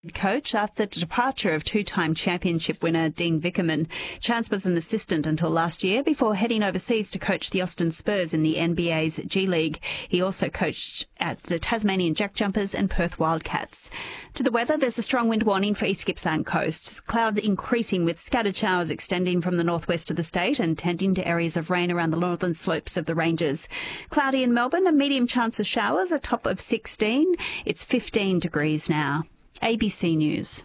coach after the departure of two-time championship winner Dean Vickerman. Chance was an assistant until last year before heading overseas to coach the Austin Spurs in the NBA's G League. He also coached at the Tasmanian Jack Jumpers and Perth Wildcats. To the weather, there's a strong wind warning for East Gippsland coast. Clouds increasing with scattered showers extending from the northwest of the state and tending to areas of rain around the northern slopes of the ranges. Cloudy in Melbourne, a medium chance of showers, a top of 16. It's 15 degrees now. ABC News.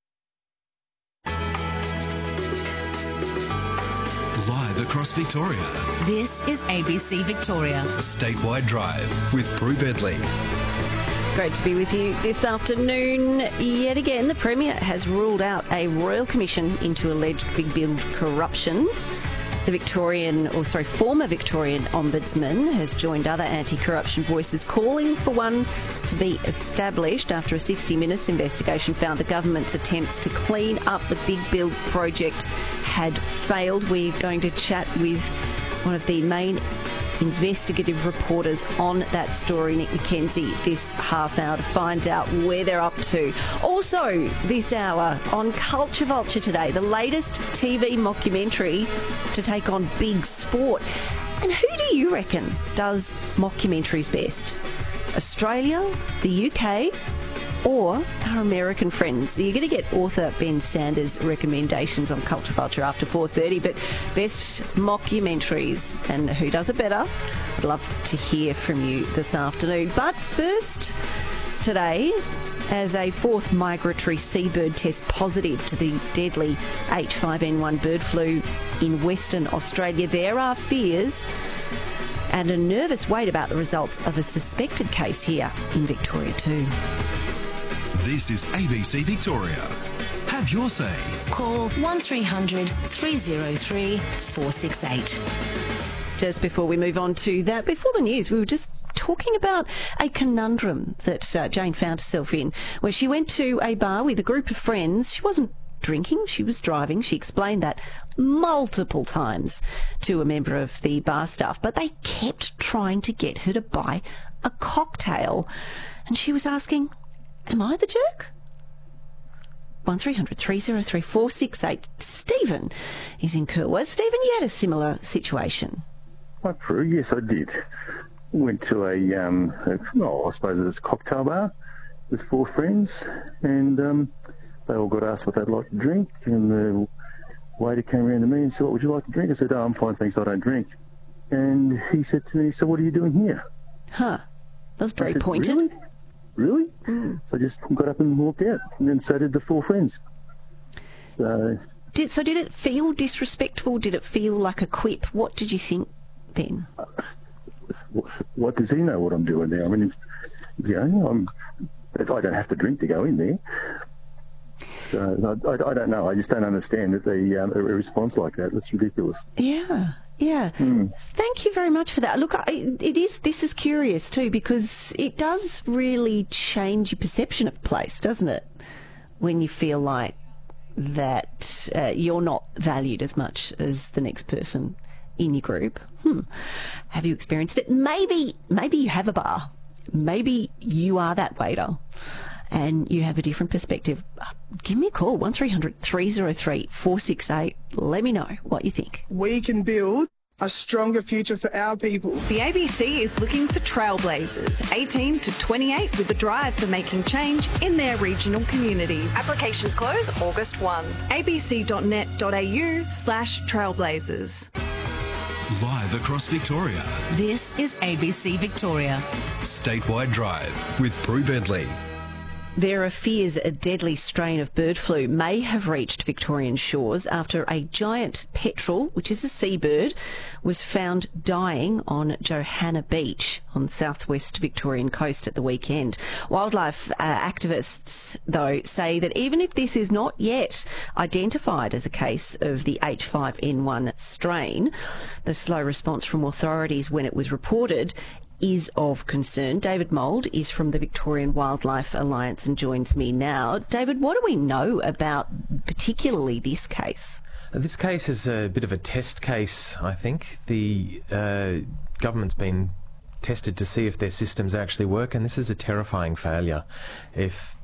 Live across Victoria. This is ABC Victoria. Statewide Drive with Prue Bedley. Great to be with you this afternoon. Yet again, the Premier has ruled out a royal commission into alleged big build corruption. The former Victorian Ombudsman has joined other anti-corruption voices calling for one to be established after a 60 Minutes investigation found the government's attempts to clean up the big build project had failed. We're going to chat with one of the main investigative reporters on that story, Nick McKenzie, this half hour to find out where they're up to. Also, this hour on Culture Vulture today, the latest TV mockumentary to take on big sport. And who do you reckon does mockumentaries best? Australia, the UK, or our American friends? You're going to get author Ben Sanders' recommendations on Culture Vulture after 4:30, but best mockumentaries and who does it better? I'd love to hear from you this afternoon. But first, today, as a fourth migratory seabird tests positive to the deadly H5N1 bird flu in Western Australia, there are fears and a nervous wait about the results of a suspected case here in Victoria too. This is ABC Victoria. Have your say. Call 1300 303 468. Just before we move on to that, before the news, we were just talking about a conundrum that Jane found herself in, where she went to a bar with a group of friends. She wasn't drinking, she was driving. She explained that multiple times to a member of the bar staff, but they kept trying to get her to buy a cocktail. And she was asking, am I the jerk? 1300 303 468. Stephen is in Curwa. Stephen, you had a similar situation. Hi, Prue. Yes, I did. Went to I suppose it was a cocktail bar with four friends, and they all got asked what they'd like to drink, and the waiter came around to me and said, what would you like to drink? I said, I'm fine, thanks, I don't drink. And he said to me, so what are you doing here? Huh. That was very pointed. Really? So I just got up and walked out, and then so did the four friends. So did it feel disrespectful? Did it feel like a quip? What did you think then? What does he know what I'm doing there? I mean, I don't have to drink to go in there. So I don't know. I just don't understand that a response like that. That's ridiculous. Yeah. Thank you very much for that. Look, this is curious too, because it does really change your perception of the place, doesn't it? When you feel like that you're not valued as much as the next person in your group. Have you experienced it? Maybe you have a bar. Maybe you are that waiter and you have a different perspective. Give me a call, 1300 303 468. Let me know what you think. We can build a stronger future for our people. The ABC is looking for trailblazers, 18 to 28, with a drive for making change in their regional communities. Applications close August 1. abc.net.au/trailblazers. Live across Victoria. This is ABC Victoria. Statewide Drive with Prue Bedley. There are fears a deadly strain of bird flu may have reached Victorian shores after a giant petrel, which is a seabird, was found dying on Johanna Beach on the southwest Victorian coast at the weekend. Wildlife activists, though, say that even if this is not yet identified as a case of the H5N1 strain, the slow response from authorities when it was reported is of concern. David Mould is from the Victorian Wildlife Alliance and joins me now. David, what do we know about particularly this case? This case is a bit of a test case, I think. The government's been tested to see if their systems actually work, and this is a terrifying failure. If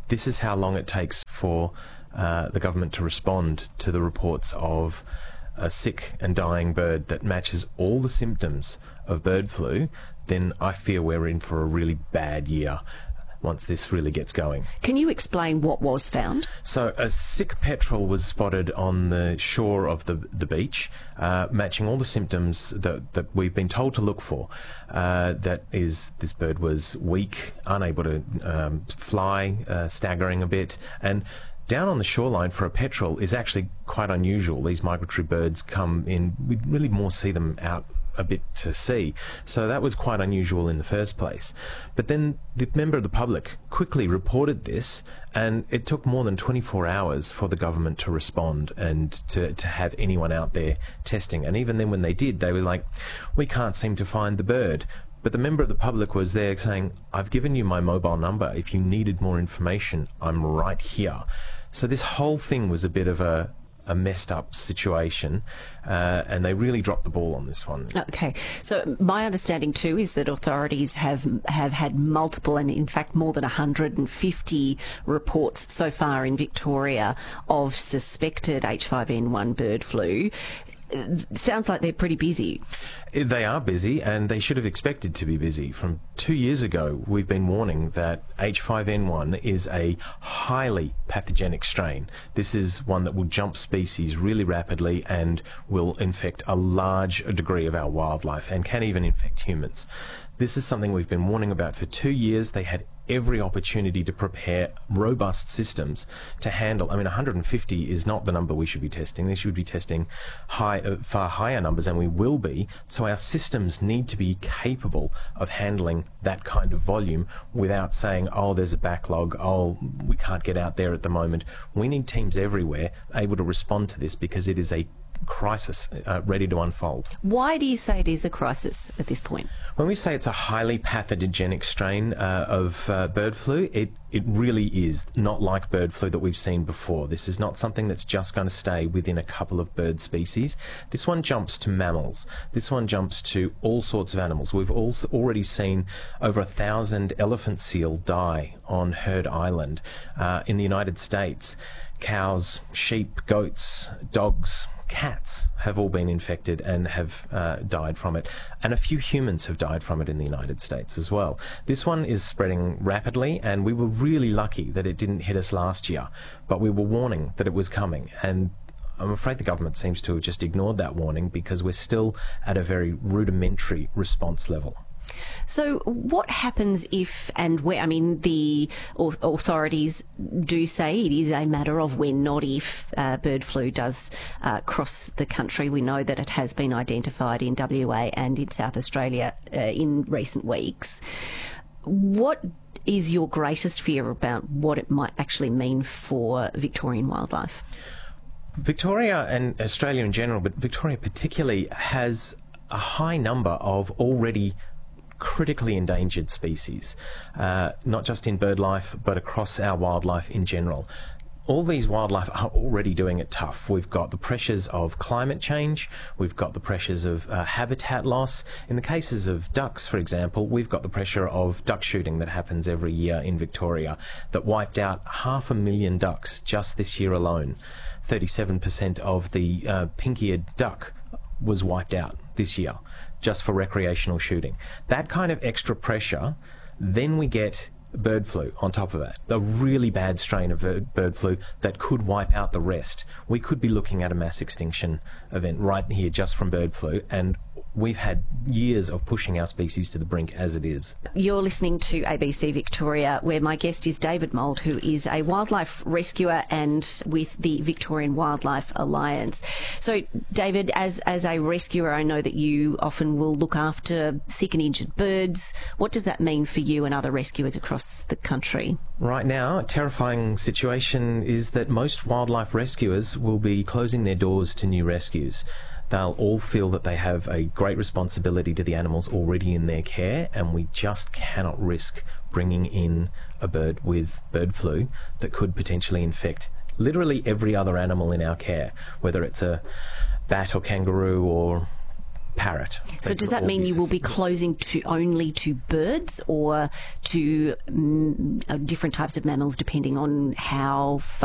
this is how long it takes for the government to respond to the reports of a sick and dying bird that matches all the symptoms of bird flu, then I fear we're in for a really bad year once this really gets going. Can you explain what was found? So a sick petrel was spotted on the shore of the beach, matching all the symptoms that we've been told to look for. That is, this bird was weak, unable to fly, staggering a bit, and down on the shoreline for a petrel is actually quite unusual. These migratory birds come in, we really more see them out a bit to sea. So that was quite unusual in the first place. But then the member of the public quickly reported this, and it took more than 24 hours for the government to respond and to have anyone out there testing. And even then when they did, they were like, we can't seem to find the bird. But the member of the public was there saying, I've given you my mobile number. If you needed more information, I'm right here. So this whole thing was a bit of a messed up situation, and they really dropped the ball on this one. Okay, so my understanding too is that authorities have had multiple, and in fact more than 150 reports so far in Victoria of suspected H5N1 bird flu. Sounds like they're pretty busy. They are busy, and they should have expected to be busy. From 2 years ago, we've been warning that H5N1 is a highly pathogenic strain. This is one that will jump species really rapidly and will infect a large degree of our wildlife and can even infect humans. This is something we've been warning about for 2 years. They had every opportunity to prepare robust systems to handle. I mean, 150 is not the number we should be testing. They should be testing far higher numbers, and we will be. So our systems need to be capable of handling that kind of volume without saying, oh, there's a backlog, oh, we can't get out there at the moment. We need teams everywhere able to respond to this, because it is a crisis ready to unfold. Why do you say it is a crisis at this point? When we say it's a highly pathogenic strain of bird flu, it really is not like bird flu that we've seen before. This is not something that's just going to stay within a couple of bird species. This one jumps to mammals. This one jumps to all sorts of animals. We've also already seen over 1,000 elephant seal die on Heard Island in the United States. Cows, sheep, goats, dogs, cats have all been infected and have died from it, and a few humans have died from it in the United States as well. This one is spreading rapidly, and we were really lucky that it didn't hit us last year, but we were warning that it was coming, and I'm afraid the government seems to have just ignored that warning, because we're still at a very rudimentary response level. So what happens if and where, I mean, the authorities do say it is a matter of when, not if, bird flu does cross the country. We know that it has been identified in WA and in South Australia in recent weeks. What is your greatest fear about what it might actually mean for Victorian wildlife? Victoria and Australia in general, but Victoria particularly, has a high number of already critically endangered species, not just in bird life, but across our wildlife in general. All these wildlife are already doing it tough. We've got the pressures of climate change, we've got the pressures of habitat loss. In the cases of ducks, for example, we've got the pressure of duck shooting that happens every year in Victoria that wiped out 500,000 ducks just this year alone. 37% of the pink-eared duck was wiped out this year just for recreational shooting. That kind of extra pressure, then we get bird flu on top of that, a really bad strain of bird flu that could wipe out the rest. We could be looking at a mass extinction event right here just from bird flu, and we've had years of pushing our species to the brink as it is. You're listening to ABC Victoria, where my guest is David Mould, who is a wildlife rescuer and with the Victorian Wildlife Alliance. So, David, as a rescuer, I know that you often will look after sick and injured birds. What does that mean for you and other rescuers across the country? Right now, a terrifying situation is that most wildlife rescuers will be closing their doors to new rescues. They'll all feel that they have a great responsibility to the animals already in their care, and we just cannot risk bringing in a bird with bird flu that could potentially infect literally every other animal in our care, whether it's a bat or kangaroo or parrot. So does that mean you will be closing only to birds or to different types of mammals, depending on how far